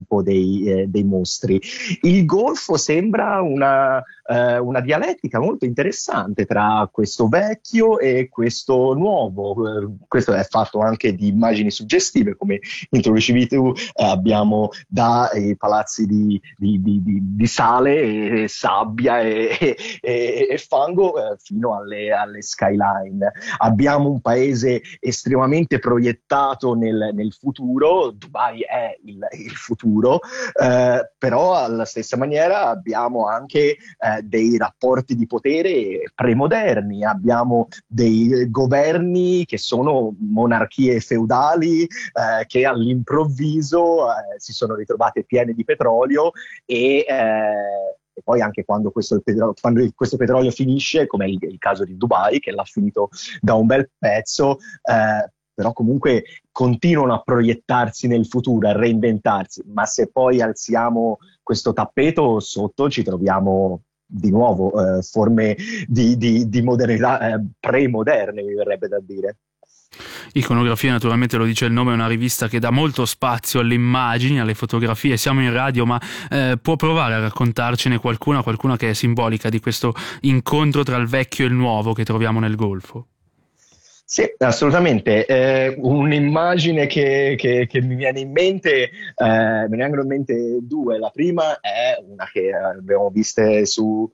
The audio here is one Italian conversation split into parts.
campo dei mostri. Il Golfo sembra una dialettica molto interessante tra questo vecchio e questo nuovo. Questo è fatto anche di immagini suggestive, come introducevi tu. Abbiamo dai palazzi di sale e sabbia e fango fino alle skyline. Abbiamo un paese estremamente proiettato nel futuro. Dubai è il futuro, però alla stessa maniera abbiamo anche dei rapporti di potere premoderni, abbiamo dei governi che sono monarchie feudali che all'improvviso si sono ritrovate piene di petrolio e poi anche quando questo petrolio finisce, come è il caso di Dubai, che l'ha finito da un bel pezzo, però comunque continuano a proiettarsi nel futuro, a reinventarsi, ma se poi alziamo questo tappeto sotto ci troviamo di nuovo forme di modernità premoderne, mi verrebbe da dire. Iconografia, naturalmente lo dice il nome, è una rivista che dà molto spazio alle immagini, alle fotografie. Siamo in radio, ma può provare a raccontarcene qualcuna che è simbolica di questo incontro tra il vecchio e il nuovo che troviamo nel Golfo? Sì, assolutamente. Un'immagine che mi viene in mente, me ne vengono in mente due. La prima è una che abbiamo viste sui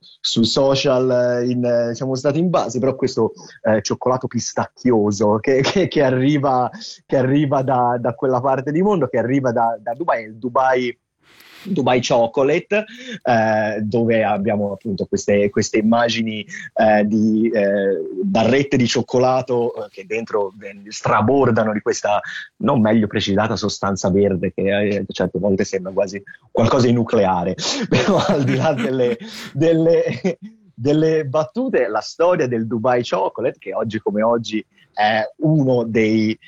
social, siamo stati in base, però questo cioccolato pistacchioso che arriva da quella parte di mondo, che arriva da Dubai, il Dubai Chocolate, dove abbiamo appunto queste immagini di barrette di cioccolato che dentro strabordano di questa non meglio precisata sostanza verde che certe volte sembra quasi qualcosa di nucleare. Però al di là delle battute, la storia del Dubai Chocolate, che oggi come oggi è uno dei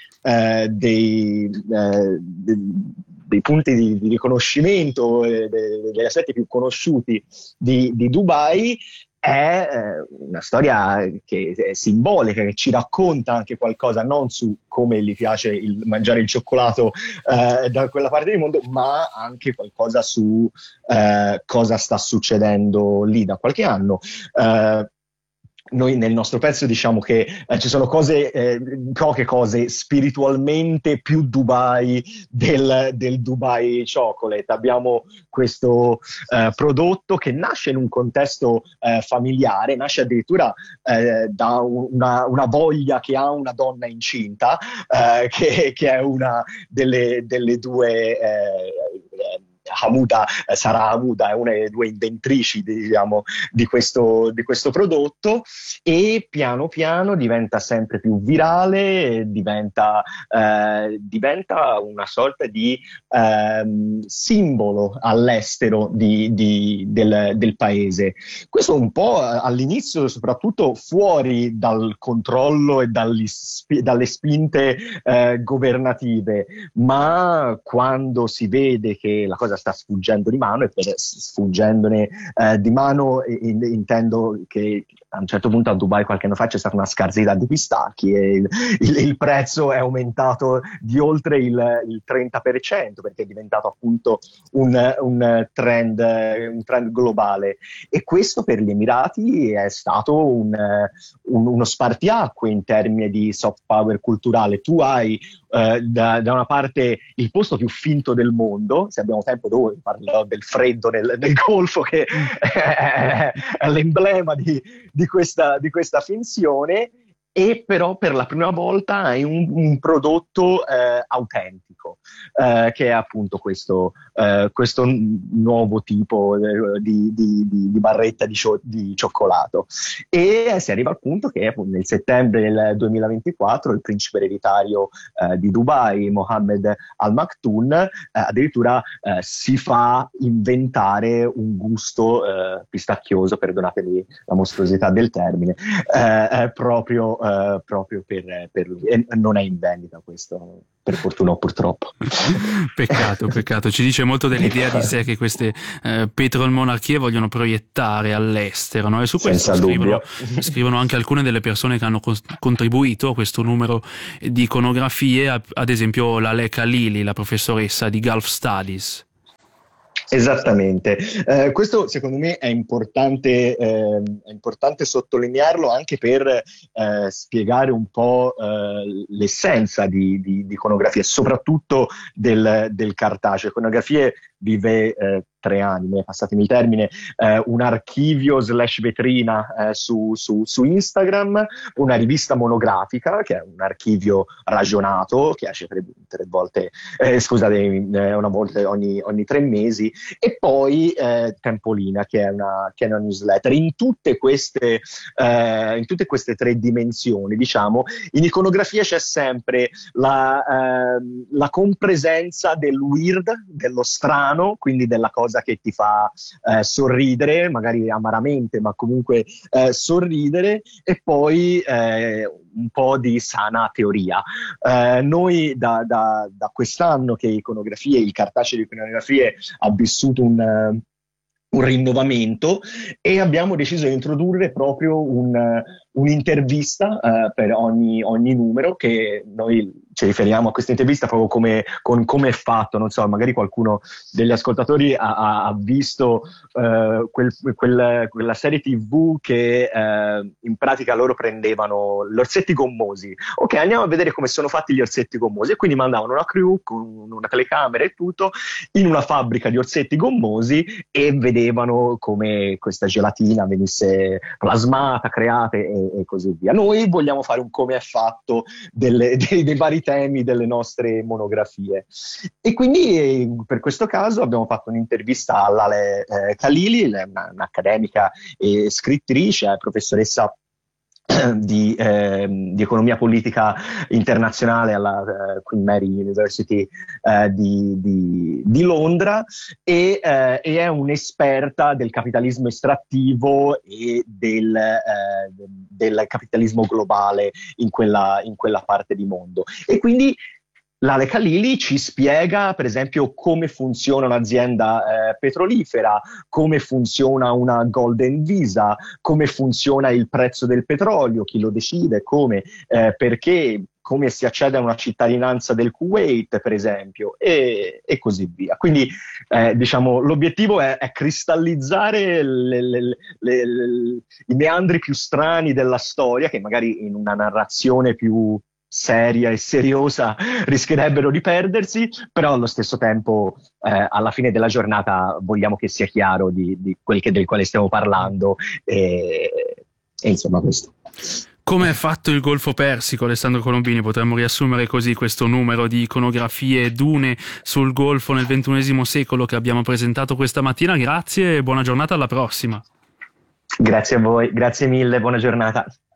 punti di riconoscimento, degli aspetti più conosciuti di Dubai, è una storia che è simbolica, che ci racconta anche qualcosa non su come gli piace mangiare il cioccolato da quella parte del mondo, ma anche qualcosa su cosa sta succedendo lì da qualche anno. Noi nel nostro pezzo diciamo che ci sono poche cose spiritualmente più Dubai del Dubai Chocolate. Abbiamo questo prodotto che nasce in un contesto familiare, nasce addirittura da una voglia che ha una donna incinta, che è una delle due Sara Hamuda è una delle due inventrici, diciamo, di questo prodotto, e piano piano diventa sempre più virale, diventa una sorta di simbolo all'estero del paese. Questo un po' all'inizio soprattutto fuori dal controllo e dalle spinte governative, ma quando si vede che la cosa sta sfuggendo di mano, e per sfuggendone di mano intendo che a un certo punto a Dubai qualche anno fa c'è stata una scarsità di pistacchi e il prezzo è aumentato di oltre il 30%, perché è diventato appunto un trend globale, e questo per gli Emirati è stato uno spartiacque in termini di soft power culturale. Tu hai da una parte il posto più finto del mondo, se abbiamo tempo dopo parlerò del freddo nel Golfo, che è l'emblema di questa finzione, e però per la prima volta hai un prodotto autentico, che è appunto questo nuovo tipo di barretta di cioccolato. E si arriva al punto che nel settembre del 2024 il principe ereditario di Dubai, Mohammed Al Maktoum, addirittura si fa inventare un gusto pistacchioso, perdonatemi la mostruosità del termine, proprio per lui, e non è in vendita questo, per fortuna o purtroppo. Peccato, ci dice molto dell'idea di sé che queste petrolmonarchie vogliono proiettare all'estero, no? E su questo scrivono anche alcune delle persone che hanno contribuito a questo numero di iconografie, ad esempio la Leka Lili, la professoressa di Gulf Studies. Esattamente. Questo secondo me è importante sottolinearlo anche per spiegare un po' l'essenza di iconografia, soprattutto del cartaceo. Iconografie vive 3 anni, passatemi il termine, un archivio slash vetrina su Instagram, una rivista monografica che è un archivio ragionato che esce tre volte, scusate, una volta ogni 3 mesi, e poi Tempolina che è una newsletter. In tutte queste 3 dimensioni, diciamo, in iconografia c'è sempre la compresenza del weird, dello strano, quindi della cosa che ti fa sorridere, magari amaramente, ma comunque sorridere, e poi un po' di sana teoria. Noi da quest'anno che il cartaceo di iconografie ha vissuto un rinnovamento, e abbiamo deciso di introdurre proprio un'intervista per ogni numero, che noi ci riferiamo a questa intervista proprio come è fatto. Non so, magari qualcuno degli ascoltatori ha visto quella serie TV che in pratica loro prendevano gli orsetti gommosi. Ok, andiamo a vedere come sono fatti gli orsetti gommosi, e quindi mandavano una crew con una telecamera e tutto in una fabbrica di orsetti gommosi e vedevano come questa gelatina venisse plasmata, creata e così via. Noi vogliamo fare un come è fatto dei vari temi delle nostre monografie, e quindi per questo caso abbiamo fatto un'intervista a Lale Khalili, un'accademica e scrittrice, professoressa di economia politica internazionale alla Queen Mary University di Londra, e è un'esperta del capitalismo estrattivo e del capitalismo globale in quella parte di mondo. E quindi Lale Khalili ci spiega, per esempio, come funziona un'azienda petrolifera, come funziona una Golden Visa, come funziona il prezzo del petrolio, chi lo decide, perché, come si accede a una cittadinanza del Kuwait, per esempio, e così via. Quindi, diciamo, l'obiettivo è cristallizzare i meandri più strani della storia, che magari in una narrazione più seria e seriosa rischierebbero di perdersi, però allo stesso tempo alla fine della giornata vogliamo che sia chiaro di del quale stiamo parlando, e insomma questo. Come è fatto il Golfo Persico, Alessandro Colombini? Potremmo riassumere così questo numero di iconografie dune sul Golfo nel XXI secolo che abbiamo presentato questa mattina. Grazie e buona giornata, alla prossima. Grazie a voi, grazie mille, buona giornata.